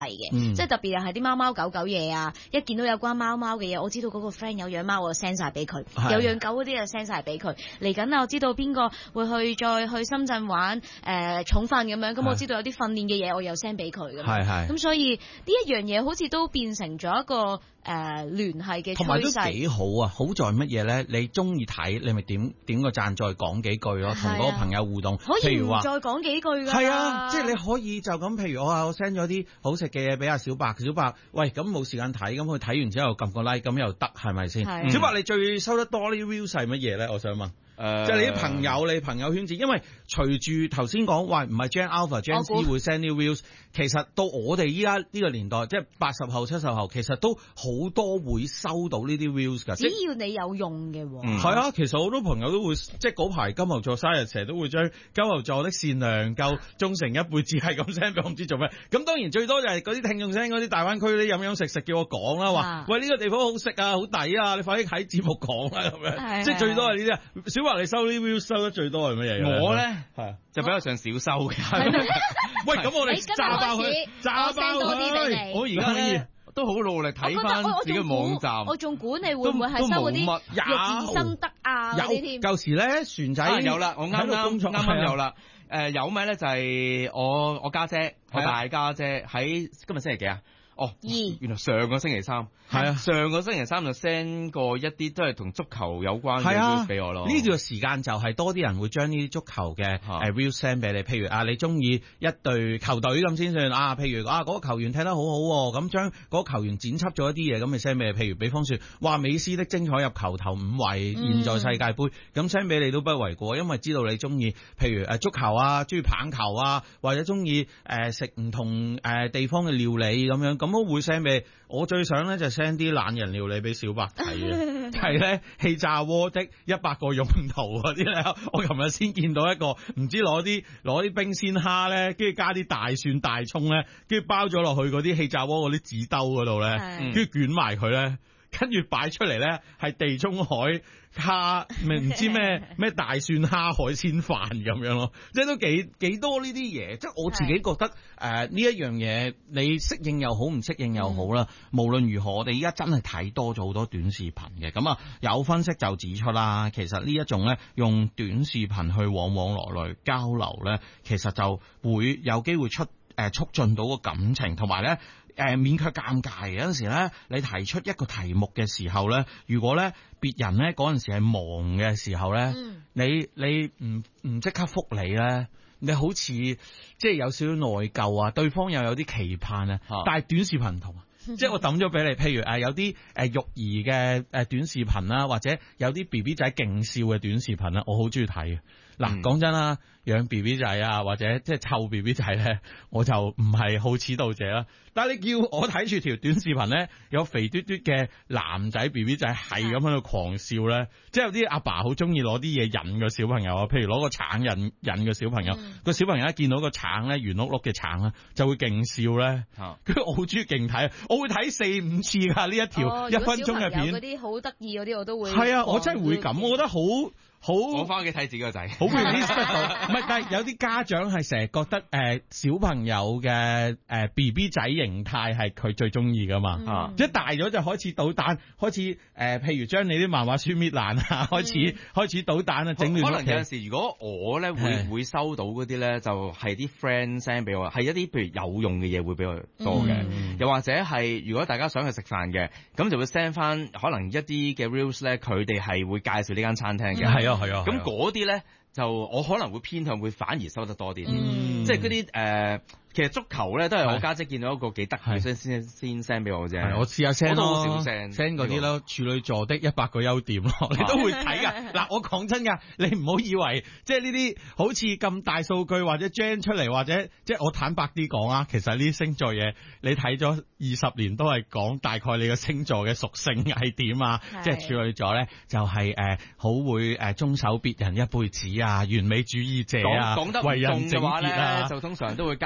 嘅，即係特別又係啲貓貓狗狗嘢啊，一見到有關貓貓嘅嘢，我知道嗰個 friend 有養貓，我就 send 晒俾佢；有養狗嗰啲就 send 晒俾佢。嚟緊啊，我知道邊個會再去深圳玩重訓咁樣，咁我知道有啲訓練嘅嘢，我又 send 俾佢咁。咁所以呢一樣嘢好似都變成咗一個聯繫嘅趨勢， 同埋都幾好啊！好在乜嘢咧？你中意睇，你咪點個讚，再講幾句咯，同嗰個朋友互動。 可以譬如話再講幾句㗎。 係啊，即係你可以就咁，譬如我 send 咗啲好食嘅嘢俾阿小白，喂，咁冇時間睇，咁佢睇完之後撳個 like，咁又得係咪先？小白你最收得多啲 view 係乜嘢咧？我想問。即係你啲朋友，你朋友圈子，因為隨住頭先講話唔係 Gen Alpha、Gen C 會 send 啲 views，其實到我哋依家呢個年代，即係80後、70後，其實都好多會收到呢啲 views 㗎。 只要你有用嘅喎。 係啊，其實好多朋友都會，即係嗰排金牛座生日，成日都會將金牛座的善良夠忠誠一輩子係咁 send 俾我，唔知做咩。咁當然最多就係嗰啲聽眾 send 嗰啲大灣區啲飲飲食食叫我講啦，話喂呢個地方好食啊，好抵啊，你快啲喺節目講啦咁樣。即係最多係呢啲啊。小白你收呢 view 收得最多係乜嘢？ 我咧就比較上少收嘅。 喂，咁我哋炸爆佢，炸爆佢！ 我而家咧都好努力睇翻自己嘅網站。 我仲管你會唔會係收嗰啲育兒心得啊嗰啲添？ 舊時咧船仔有啦，我啱有啦。有咩咧？就係我家姐，我大家姐喺今日星期幾啊？原來上個星期三係啊，上個星期三就 send 過一啲都係同足球有關嘅 view 俾我咯。 呢段時間就係多啲人會將呢啲足球嘅view send 俾你，譬如你中意一隊球隊咁先算啊。譬如嗰個球員踢得好好，咁將嗰個球員剪輯咗一啲嘢咁咪 send 俾你。譬如比方說，哇美斯的精彩入球頭5位，現在世界盃咁 send 俾你都不為過，因為知道你中意，譬如足球啊，中意棒球啊，或者中意食唔同地方嘅料理咁樣。咁都會 send 俾我。最想咧就 send 啲懶人料理俾小白睇嘅，係咧氣炸鍋的100個用途嗰啲咧。我琴日先見到一個，唔知攞啲冰鮮蝦咧，跟住加啲大蒜大葱咧，跟住包咗落去嗰啲氣炸鍋嗰啲紙兜嗰度咧，跟住捲埋佢咧，跟住擺出嚟咧係地中海蝦唔知咩大蒜蝦海鮮飯咁樣咯，即係都幾多呢啲嘢。即係我自己覺得呢一樣嘢，你適應又好唔適應又好啦。無論如何，我哋依家真係睇多咗好多短視頻嘅。咁啊有分析就指出啦，其實呢一種咧用短視頻去往來交流咧，其實就會有機會促進到個感情，同埋咧勉強尷尬。有陣時咧，你提出一個題目嘅時候咧，如果咧別人咧嗰陣時係忙嘅時候咧，你唔即刻覆你咧，你好似即係有少少內疚啊，對方又有啲期盼啊，但係短視頻唔同啊。即係我抌咗俾你，譬如有啲育兒嘅短視頻啦，或者有啲 BB 仔勁笑嘅短視頻啦，我好中意睇嘅。嗱，講真啦，養 BB 仔啊，或者即係湊 BB 仔咧，我就唔係好始道者啦。但係你叫我睇住條短視頻咧，有肥嘟嘟嘅男仔 BB 仔係咁喺度狂笑咧，即係有啲阿爸好中意攞啲嘢引個小朋友啊，譬如攞個橙引個小朋友，個小朋友一見到個橙咧，圓碌碌嘅橙咧，就會勁笑咧。跟住我好中意勁睇，我會睇4-5次㗎呢一條1分鐘嘅片。 嗰啲好得意嗰啲我都會。 係啊，我真係會咁，我覺得好。 我翻屋企睇自己個仔， 好 release 得到。唔係，但係有啲家長係成日覺得小朋友嘅BB 仔形態係佢最中意噶嘛。即係大咗就開始搗蛋，開始譬如將你啲漫畫書搣爛啊，開始搗蛋啊，整亂。 可能有陣時，如果我咧會收到嗰啲咧，就係啲 friend send 俾我，係一啲譬如有用嘅嘢會俾我多嘅。又或者係如果大家想去食飯嘅，咁就會 send 翻可能一啲嘅 reels 咧，佢哋係會介紹呢間餐廳嘅。係啊，咁嗰啲咧就我可能會偏向會反而收得多啲，即係嗰啲其實足球咧都係我家姐見到一個幾得意先 send 俾我啫。我試下 send 咯，我都好少 send 嗰啲咯，處女座的100個優點咯，你都會睇㗎。嗱，我講真㗎，你唔好以為即係呢啲好似咁大數據或者 gen 出嚟，或者即係我坦白啲講啊，其實呢啲星座嘢你睇咗20年都係講大概你個星座嘅屬性係點啊。即係處女座咧就係好會忠守別人一輩子啊，完美主義者啊， 講得為人整潔啊， 就通常都會加多句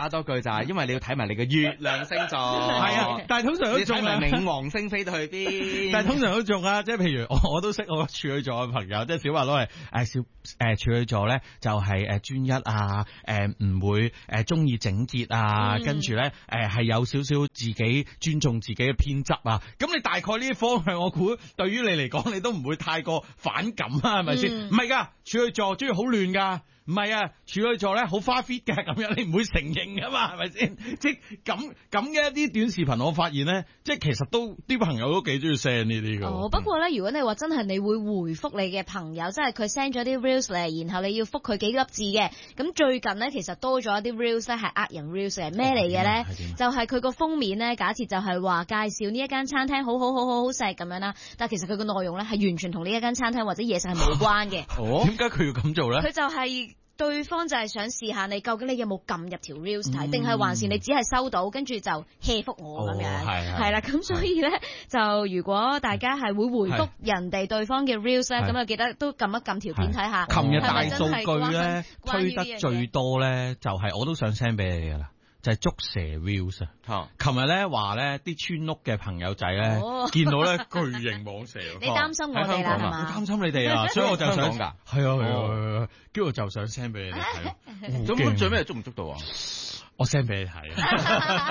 就係因為你要睇埋你嘅月亮星座。係啊，但係通常都中啊， 你睇埋冥王星飛到去邊？ 但係通常都中啊，即係譬如我都識我處女座嘅朋友，即係小華都係處女座咧，就係專一啊，唔會中意整潔啊，跟住咧係有少少自己尊重自己嘅偏執啊。咁你大概呢啲方向，我估對於你嚟講，你都唔會太過反感啊，係咪先？唔係㗎，處女座中意好亂㗎。唔係啊，處女座咧好花 fit 嘅咁樣，你唔會承認噶嘛，係咪先？即係咁嘅一啲短視頻，我發現咧，即係其實都啲朋友都幾中意 send 呢啲噶。 不過咧，如果你話真係你會回覆你嘅朋友，即係佢 send 咗啲 reels 嚟，然後你要覆佢幾粒字嘅，咁最近咧其實多咗一啲 reels 咧係呃人 reels 嘅，咩嚟嘅咧？就係佢個封面咧，假設就係話介紹呢一間餐廳好食咁樣啦，但係其實佢個內容咧係完全同呢一間餐廳或者嘢食係冇關嘅。 點解佢要咁做咧？ 佢就係對方就係想試下你究竟你有冇撳入條 reels 睇，定係還是你只係收到跟住就 hea 覆我咁樣，係啦。咁所以咧就如果大家係會回覆人哋對方嘅 reels 咧，咁就記得都撳一撳條片睇下。 琴日大數據咧推得最多咧，就係我都想 send 俾你噶啦。就係捉蛇 reels 啊！琴日咧話咧啲村屋嘅朋友仔咧見到咧巨型蟒蛇， 你擔心我哋啦係嘛？ 我擔心你哋啊，所以我就想係啊，跟住我就想 send 俾你哋睇。 咁最尾捉唔捉到啊？ 我 send 俾你睇。